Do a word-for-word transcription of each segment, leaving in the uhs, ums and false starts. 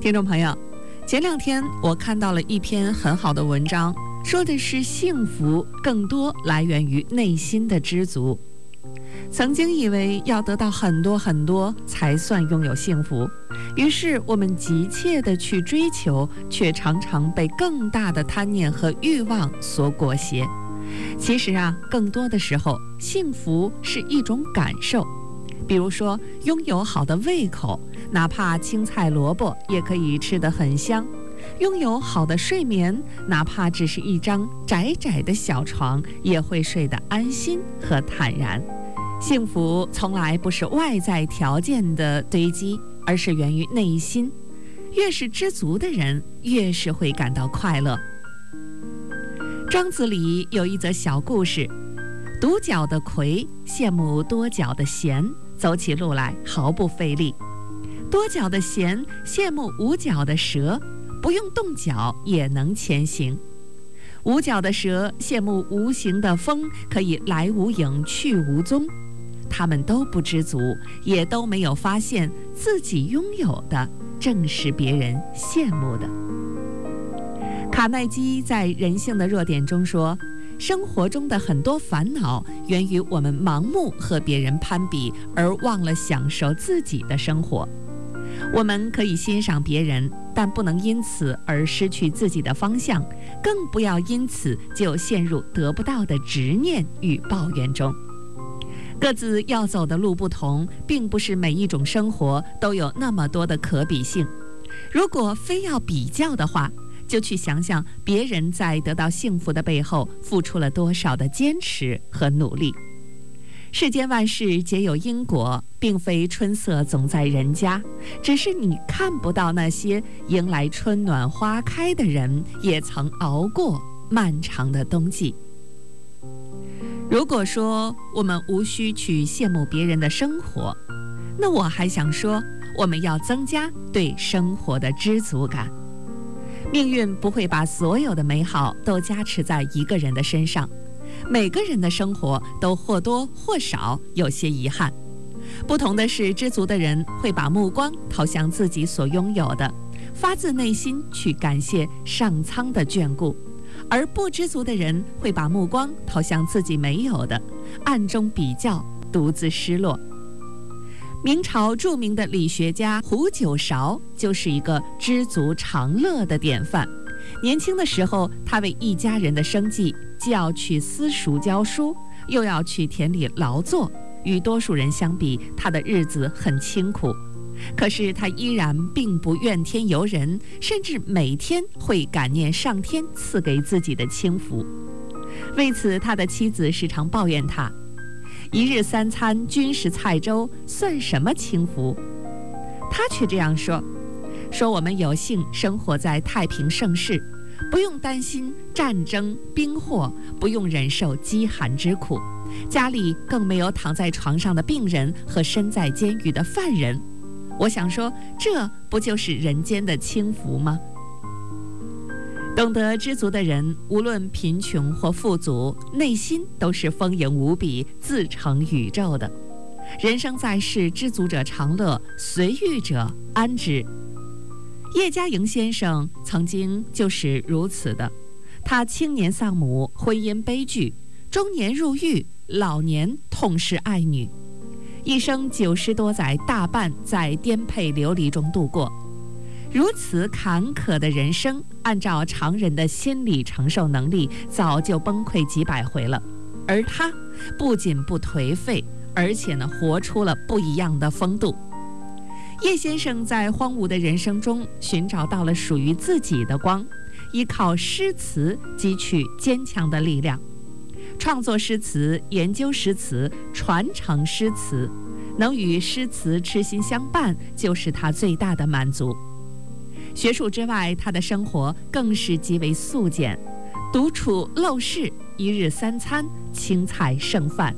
听众朋友，前两天我看到了一篇很好的文章，说的是幸福更多来源于内心的知足。曾经以为要得到很多很多才算拥有幸福，于是我们急切地去追求，却常常被更大的贪念和欲望所裹挟。其实啊，更多的时候，幸福是一种感受。比如说，拥有好的胃口，哪怕青菜萝卜也可以吃得很香；拥有好的睡眠，哪怕只是一张窄窄的小床，也会睡得安心和坦然。幸福从来不是外在条件的堆积，而是源于内心。越是知足的人，越是会感到快乐。庄子里有一则小故事，独角的葵羡慕多角的贤，走起路来毫不费力；多角的贤羡慕无角的蛇，不用动脚也能前行；无角的蛇羡慕无形的风，可以来无影去无踪。他们都不知足，也都没有发现自己拥有的正是别人羡慕的。卡耐基在《人性的弱点》中说，生活中的很多烦恼源于我们盲目和别人攀比，而忘了享受自己的生活。我们可以欣赏别人，但不能因此而失去自己的方向，更不要因此就陷入得不到的执念与抱怨中。各自要走的路不同，并不是每一种生活都有那么多的可比性。如果非要比较的话，就去想想别人在得到幸福的背后付出了多少的坚持和努力。世间万事皆有因果，并非春色总在人家，只是你看不到那些迎来春暖花开的人也曾熬过漫长的冬季。如果说我们无需去羡慕别人的生活，那我还想说，我们要增加对生活的知足感。命运不会把所有的美好都加持在一个人的身上，每个人的生活都或多或少有些遗憾。不同的是，知足的人会把目光投向自己所拥有的，发自内心去感谢上苍的眷顾；而不知足的人会把目光投向自己没有的，暗中比较，独自失落。明朝著名的理学家胡九韶就是一个知足常乐的典范。年轻的时候，他为一家人的生计，既要去私塾教书，又要去田里劳作，与多数人相比，他的日子很清苦。可是他依然并不怨天尤人，甚至每天会感念上天赐给自己的清福。为此，他的妻子时常抱怨他，一日三餐均食菜粥，算什么清福？他却这样说，说我们有幸生活在太平盛世，不用担心战争兵祸，不用忍受饥寒之苦，家里更没有躺在床上的病人和身在监狱的犯人。我想说，这不就是人间的清福吗？懂得知足的人，无论贫穷或富足，内心都是丰盈无比，自成宇宙的。人生在世，知足者常乐，随遇者安之。叶嘉莹先生曾经就是如此的，他青年丧母，婚姻悲剧，中年入狱，老年痛失爱女，一生九十多载大半在颠沛流离中度过。如此坎坷的人生，按照常人的心理承受能力，早就崩溃几百回了。而他不仅不颓废，而且呢，活出了不一样的风度。叶先生在荒芜的人生中寻找到了属于自己的光，依靠诗词汲取坚强的力量。创作诗词，研究诗词，传承诗词，能与诗词痴心相伴，就是他最大的满足。学术之外，他的生活更是极为素简，独处陋室，一日三餐，青菜剩饭。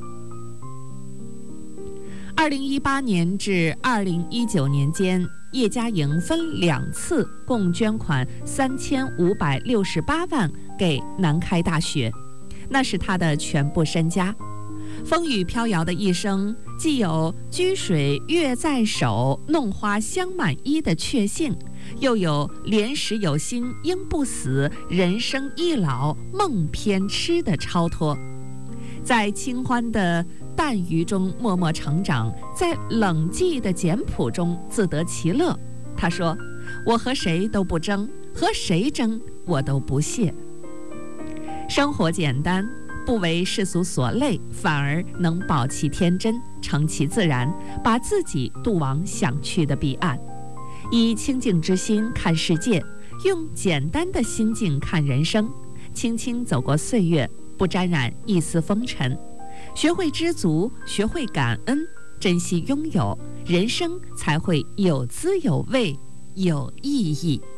二零一八年至二零一九年间，叶嘉莹分两次共捐款三千五百六十八万给南开大学，那是他的全部身家。风雨飘摇的一生，既有居水月在手，弄花香满衣的确幸， 又有莲时有心应不死，人生易老梦偏痴的超脱。在清欢的淡娱中默默成长，在冷寂的简朴中自得其乐。他说：我和谁都不争，和谁争我都不屑。生活简单，不为世俗所累，反而能保其天真，成其自然，把自己渡往想去的彼岸。以清净之心看世界，用简单的心境看人生，轻轻走过岁月，不沾染一丝风尘。学会知足，学会感恩，珍惜拥有，人生才会有滋有味，有意义。